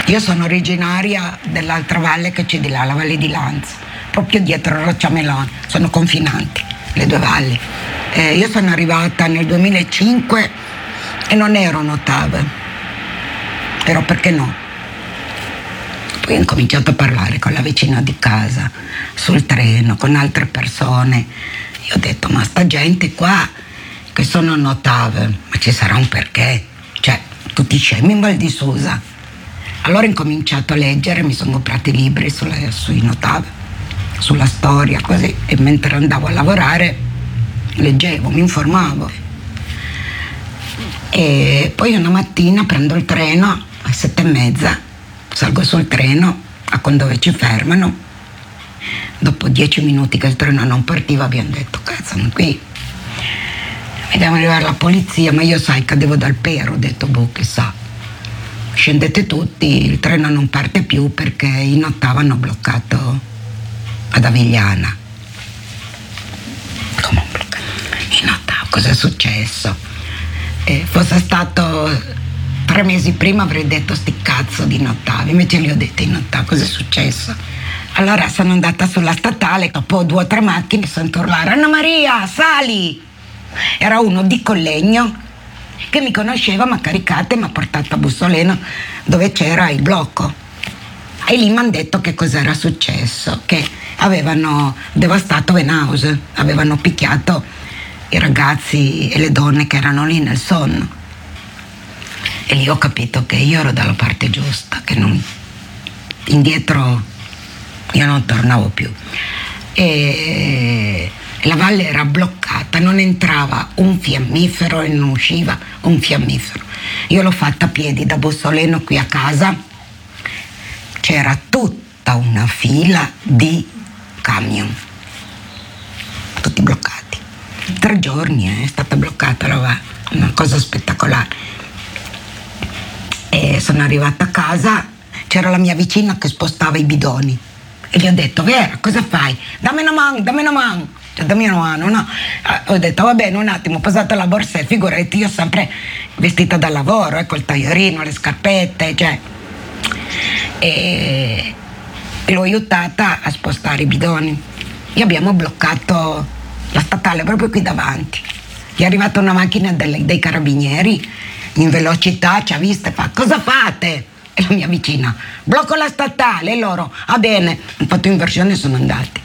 Io sono originaria dell'altra valle che c'è di là, la Valle di Lanza, proprio dietro Rocciamelone, sono confinanti le due valli. Io sono arrivata nel 2005 e non ero Notave, ero perché no. Poi ho incominciato a parlare con la vicina di casa, sul treno, con altre persone. Io ho detto, ma sta gente qua che sono Notave, ma ci sarà un perché? Cioè, tutti scemi in Val di Susa. Allora ho incominciato a leggere, mi sono comprati libri sui Notave, sulla storia, così, e mentre andavo a lavorare leggevo, mi informavo. E poi una mattina prendo il treno alle 7:30, salgo sul treno a dove ci fermano. Dopo 10 minuti che il treno non partiva abbiamo detto, cazzo, qui mi deve arrivare la polizia, ma io sai cadevo dal pero, ho detto, boh, chissà. Scendete tutti, il treno non parte più perché i Notave hanno bloccato ad Avigliana. Come bloccato? I Notave, cosa è successo? Fosse stato 3 mesi prima avrei detto sti cazzo di Notave, invece li ho detto i Notave, cosa è successo? Allora sono andata sulla statale, dopo 2 o 3 macchine sento urlare, Anna Maria, sali! Era uno di Collegno che mi conosceva, mi ha caricata e mi ha portato a Bussoleno dove c'era il blocco. E lì mi hanno detto che cos'era successo, che avevano devastato Venaus, avevano picchiato i ragazzi e le donne che erano lì nel sonno. E lì ho capito che io ero dalla parte giusta, che indietro io non tornavo più. E la valle era bloccata, non entrava un fiammifero e non usciva un fiammifero. Io l'ho fatta a piedi da Bussoleno qui a casa, c'era tutta una fila di camion, tutti bloccati. 3 giorni è stata bloccata la valle, una cosa spettacolare. E sono arrivata a casa, c'era la mia vicina che spostava i bidoni e gli ho detto, Vera, cosa fai? Dammi una mano. Cioè, dammi una mano, no? Ho detto, va bene, un attimo, ho posato la borsa e figurati, io sempre vestita da lavoro, col tagliorino, le scarpette, cioè. E l'ho aiutata a spostare i bidoni. E abbiamo bloccato la statale proprio qui davanti. Gli è arrivata una macchina dei carabinieri in velocità, ci ha vista e fa, cosa fate? E la mia vicina, blocco la statale, e loro, ah bene, hanno fatto inversione e sono andati.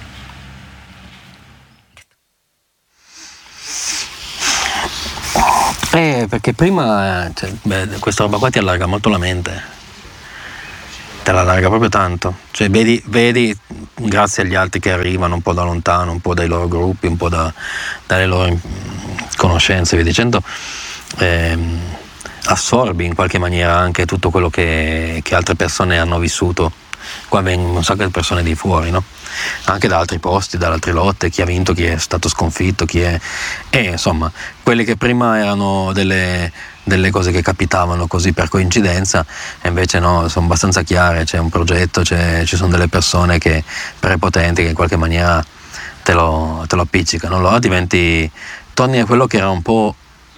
Perché prima questa roba qua ti allarga molto la mente, te la allarga proprio tanto, cioè vedi grazie agli altri che arrivano un po' da lontano, un po' dai loro gruppi, un po' dalle loro conoscenze, via dicendo, assorbi in qualche maniera anche tutto quello che altre persone hanno vissuto. Qua vengono un sacco di persone di fuori, no? Anche da altri posti, da altre lotte, chi ha vinto, chi è stato sconfitto, insomma, quelle che prima erano delle cose che capitavano così per coincidenza, e invece no, sono abbastanza chiare, c'è un progetto, ci sono delle persone prepotenti che in qualche maniera te lo appiccicano, allora torni a quello che era un po'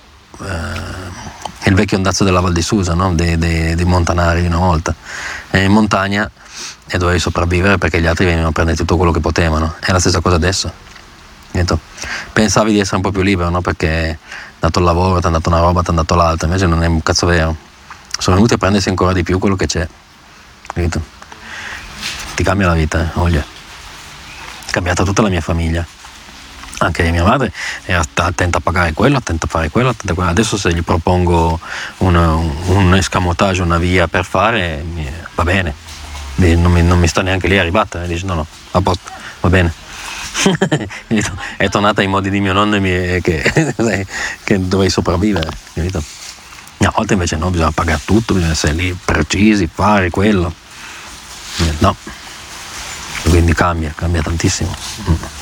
il vecchio andazzo della Val di Susa, no? dei montanari di una volta. E in montagna e dovevi sopravvivere perché gli altri venivano a prendere tutto quello che potevano. È la stessa cosa adesso. Pensavi di essere un po' più libero, no? Perché è dato il lavoro, ti hanno dato una roba, ti hanno dato l'altra, invece non è un cazzo vero. Sono venuti a prendersi ancora di più quello che c'è. Capito? Ti cambia la vita, voglia. È cambiata tutta la mia famiglia. Anche mia madre era attenta a pagare quello, attenta a fare quello, attenta a quello. Adesso se gli propongo un escamotage, una via per fare, va bene, non mi sta neanche lì arrivata, dice no, a posto, va bene. È tornata ai modi di mio nonno che dovevi sopravvivere, capito? A volte invece no, bisogna pagare tutto, bisogna essere lì precisi, fare quello. No, quindi cambia tantissimo.